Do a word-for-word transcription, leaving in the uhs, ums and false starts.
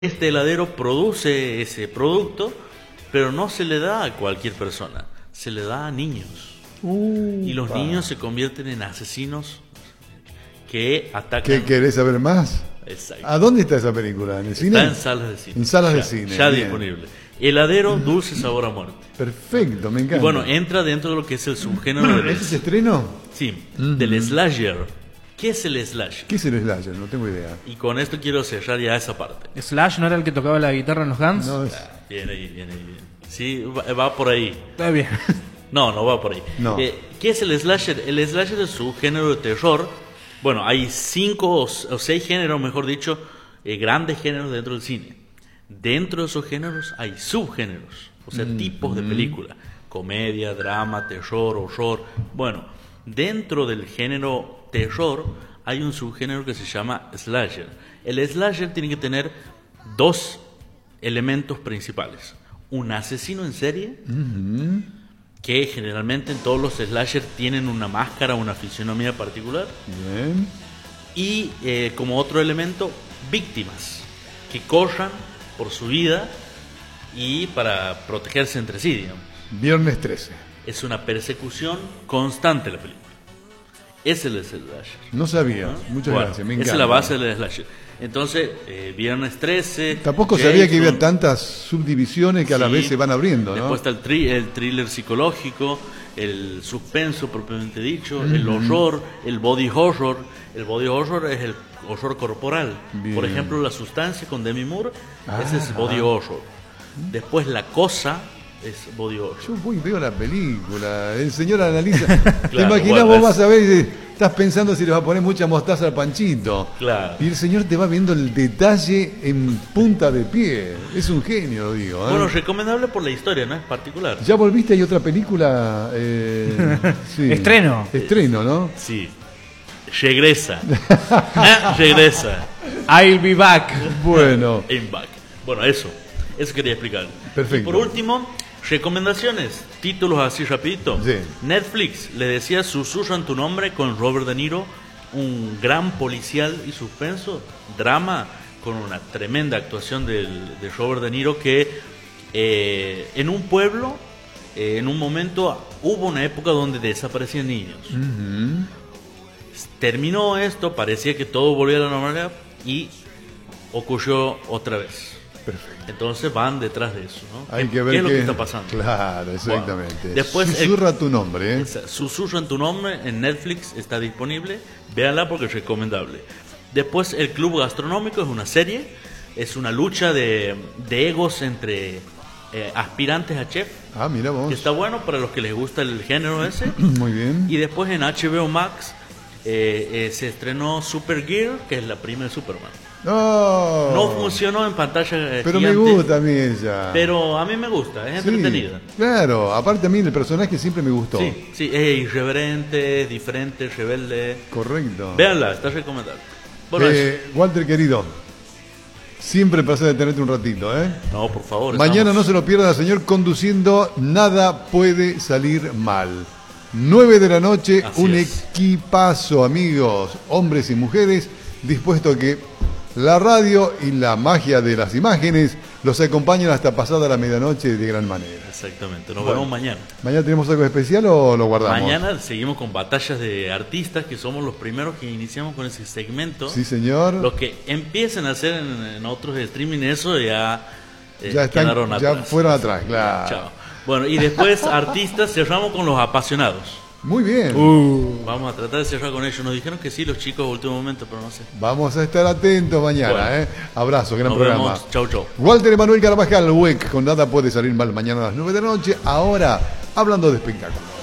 Este heladero produce ese producto, pero no se le da a cualquier persona, se le da a niños. Uh, y los pa. niños se convierten en asesinos que atacan. ¿Qué querés saber más? Exacto. ¿A dónde está esa película? ¿En el cine? Está en salas de cine. En salas ya, de cine. Ya bien. disponible. Heladero, dulce sabor a muerte. Perfecto, me encanta. Y bueno, entra dentro de lo que es el subgénero del, ¿Ese es estreno? sí, Mm. del slasher. ¿Qué es el slasher? ¿Qué es el slasher? No tengo idea. Y con esto quiero cerrar ya esa parte. Slash no era el que tocaba la guitarra en los Guns. No, es... Bien ahí, bien ahí. Bien. Sí, va, va por ahí. Está bien. No, no va por ahí. No. Eh, ¿Qué es el slasher? El slasher es su género de terror. Bueno, hay cinco o, o seis géneros, mejor dicho, eh, grandes géneros dentro del cine. Dentro de esos géneros hay subgéneros, o sea, mm, tipos de película. Comedia, drama, terror, horror. Bueno, dentro del género terror hay un subgénero que se llama slasher. El slasher tiene que tener dos elementos principales. Un asesino en serie, Uh-huh. que generalmente en todos los slasher tienen una máscara, una fisionomía particular. Bien. Y eh, como otro elemento, víctimas que corran por su vida y para protegerse entre sí, digamos. Viernes trece. Es una persecución constante la película. Ese es el slasher. No sabía. ¿No? Muchas Bueno, gracias. Me esa encanta. es la base del slasher. Entonces, eh, Viernes trece. Tampoco Jason, sabía que había tantas subdivisiones que a la sí, vez se van abriendo, ¿no? Después está el, tri el thriller psicológico, el suspenso propiamente dicho, Uh-huh. el horror, el body horror. El body horror es el horror corporal. Bien. Por ejemplo, La Sustancia con Demi Moore, Ah. ese es body horror. Después La Cosa es body horror. Yo voy y veo la película, el señor analiza. ¿Te Claro, imaginas? bueno, Vos es- vas a ver y dices, estás pensando si le va a poner mucha mostaza al panchito. Claro. Y el señor te va viendo el detalle en punta de pie. Es un genio, lo digo. ¿eh? Bueno, recomendable por la historia, ¿no? Es particular. ¿Ya volviste? ¿Hay otra película? Eh, sí. Estreno. Estreno, ¿no? Sí. Regresa. Ah, Regresa. I'll be back. Bueno, In back. Bueno, eso. Eso quería explicar. Perfecto. Y por último, recomendaciones. Títulos así rapidito. Sí. Netflix, le decía Susurran tu nombre con Robert De Niro. Un gran policial y suspenso. Drama con una tremenda actuación del, de Robert De Niro que eh, en un pueblo, eh, en un momento, hubo una época donde desaparecían niños. Ujú. Terminó esto, parecía que todo volvía a la normalidad y ocurrió otra vez. Perfecto. Entonces van detrás de eso, ¿no? Hay ¿Qué, que ver qué es lo qué- que está pasando? Claro, exactamente. Bueno, después el- Susurra tu nombre, ¿eh? Esa, Susurra en tu nombre en Netflix está disponible. Véanla porque es recomendable. Después El Club Gastronómico es una serie. Es una lucha de, de egos entre eh, aspirantes a chef. Ah, mira vos. Que está bueno para los que les gusta el género ese. Muy bien. Y después en H B O Max eh, eh, se estrenó Supergirl, que es la prima de Superman. No, No funcionó en pantalla eh, Pero me gigante, gusta a mí ella. Pero a mí me gusta, es Sí, entretenida. claro, aparte a mí el personaje siempre me gustó. Sí, sí, es irreverente, es diferente, es rebelde. Correcto. Véanla, está recomendable. Bueno, Eh, Walter querido, siempre placer de tenerte un ratito, ¿eh? eso. No, por favor. Mañana estamos- no se lo pierda, señor, conduciendo, nada puede salir mal. nueve de la noche, Así un es. equipazo, amigos, hombres y mujeres, dispuesto a que la radio y la magia de las imágenes los acompañen hasta pasada la medianoche de gran manera. Exactamente, nos Bueno. vemos mañana. ¿Mañana tenemos algo especial o lo guardamos? Mañana seguimos con batallas de artistas, que somos los primeros que iniciamos con ese segmento. Sí, señor. Los que empiecen a hacer en, en otros streaming eso ya, eh, Ya están- quedaron ya atrás. fueron atrás, claro. Chao. Bueno, y después artistas cerramos con los apasionados. Muy bien. Uh. Vamos a tratar de cerrar con ellos. Nos dijeron que sí los chicos a último momento, pero no sé. Vamos a estar atentos mañana, Bueno. ¿eh? Abrazo, gran Nos programa. vemos. Chau, chau. Walter Emanuel Carvajal, W E C, con nada puede salir mal mañana a las nueve de la noche. Ahora, hablando de espectáculos.